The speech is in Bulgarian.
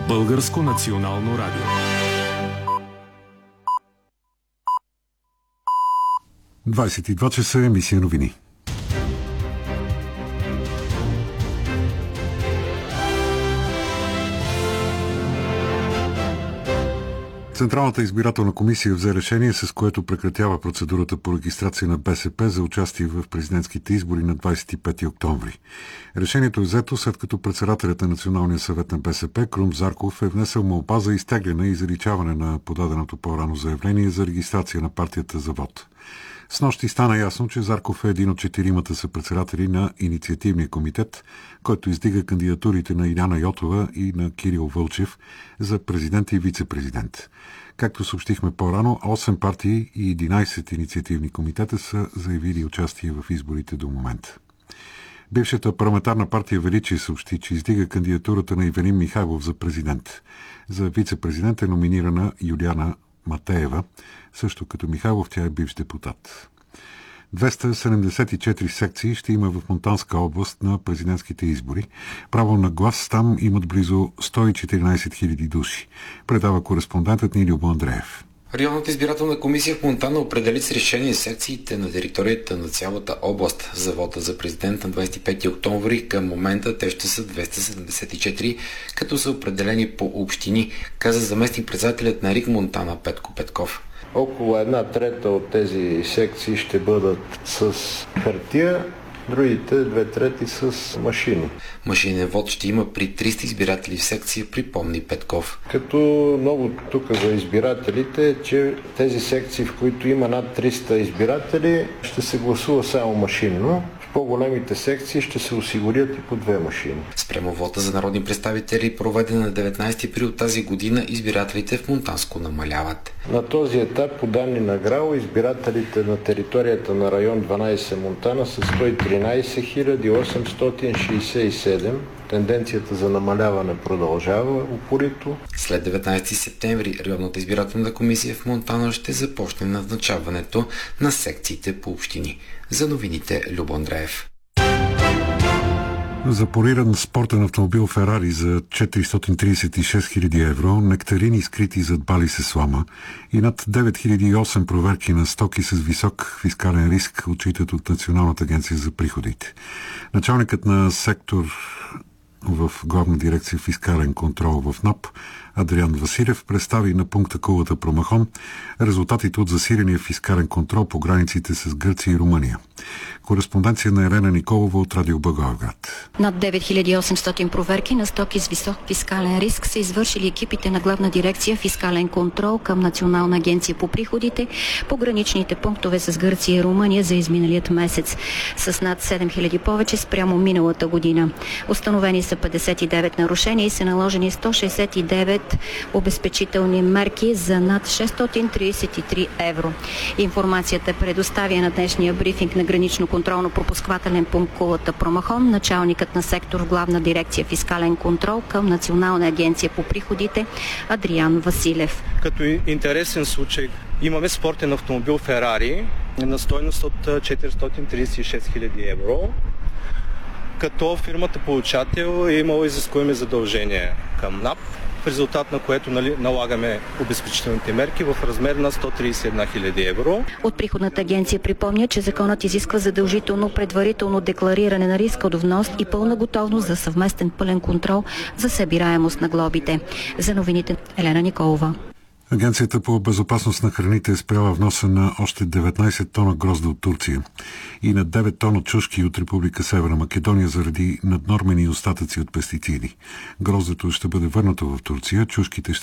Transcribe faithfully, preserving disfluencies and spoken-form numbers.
Българско национално радио. двадесет и два часа, емисия новини. Централната избирателна комисия взе решение, с което прекратява процедурата по регистрация на БСП за участие в президентските избори на двадесет и пети октомври. Решението е взето, след като председателят на Националния съвет на БСП Крум Зарков е внесъл молба за изтегляне и заличаване на подаденото по-рано заявление за регистрация на партията за вод. Снощи стана ясно, че Зарков е един от четиримата съпредседатели на Инициативния комитет, който издига кандидатурите на Иляна Йотова и на Кирил Вълчев за президент и вице-президент. Както съобщихме по-рано, осем партии и единадесет инициативни комитета са заявили участие в изборите до момента. Бившата парламентарна партия Величие съобщи, че издига кандидатурата на Ивелин Михайлов за президент. За вице-президент е номинирана Юлиана Матеева, също като Михайлов, тя е бивш депутат. двеста седемдесет и четири секции ще има в Монтанска област на президентските избори. Право на глас там имат близо сто и четиринадесет хиляди души. Предава кореспондентът ни Любо Андреев. Районната избирателна комисия в Монтана определи с решение секциите на територията на цялата област за вота за президент на двадесет и пети октомври. Към момента те ще са двеста седемдесет и четири, като са определени по общини, каза заместник-председателят на РИК Монтана Петко Петков. Около една трета от тези секции ще бъдат с хартия, другите две трети с машини. Машинен вод ще има при триста избиратели в секция, припомни Петков. Като много тук за избирателите, че тези секции, в които има над триста избиратели, ще се гласува само машинно. В по-големите секции ще се осигурят и по две машини. Спрямо вота за народни представители, проведен на деветнадесети април тази година, избирателите в Монтанско намаляват. На този етап, по данни на ГРАО, избирателите на територията на район дванадесет Монтана са сто и тринадесет хиляди осемстотин шестдесет и седем. Тенденцията за намаляване продължава упорито. След деветнадесети септември районната избирателна комисия в Монтана ще започне назначаването на секциите по общини. За новините Любо Андреев. Запориран спортен автомобил Ферари за четиристотин тридесет и шест хиляди евро, нектарини скрити зад бали се слама и над девет хиляди и осем проверки на стоки с висок фискален риск отчитат от Националната агенция за приходите. Началникът на сектор в Главна дирекция фискален контрол в НАП Адриан Василев представи на пункта Кулата Промахон резултатите от засиления фискален контрол по границите с Гърция и Румъния. Кореспонденция на Елена Николова от Радио Благоевград. Над девет хиляди и осемстотин проверки на стоки с висок фискален риск са извършили екипите на Главна дирекция фискален контрол към Национална агенция по приходите по граничните пунктове с Гърция и Румъния за изминалият месец, с над седем хиляди повече спрямо миналата година. Установени са петдесет и девет нарушения и са наложени сто шестдесет и девет обезпечителни мерки за над шестстотин тридесет и три евро. Информацията е предоставя на днешния брифинг на гранично-контролно-пропусквателен пункт Кулата Промахон, началникът на сектор в Главна дирекция фискален контрол към Национална агенция по приходите Адриан Василев. Като интересен случай имаме спортен автомобил Ферари на стойност от четиристотин тридесет и шест хиляди евро, като фирмата получател е имала изискуеми задължения към НАП, в резултат на което нали, налагаме обезпечителните мерки в размер на сто тридесет и една хиляди евро. От приходната агенция припомня, че законът изисква задължително предварително деклариране на риска от внос и пълна готовност за съвместен пълен контрол за събираемост на глобите. За новините Елена Николова. Агенцията по безопасност на храните е спряла вноса на още деветнадесет тона грозда от Турция и на девет тона чушки от Република Северна Македония заради наднормени остатъци от пестициди. Гроздето ще бъде върнато в Турция, чушките ще